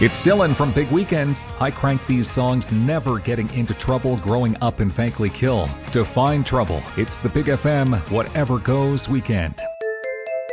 It's Dylan from Big Weekends. I crank these songs never getting into trouble growing up in Fankly Kill. To find trouble, it's the Big FM Whatever Goes weekend.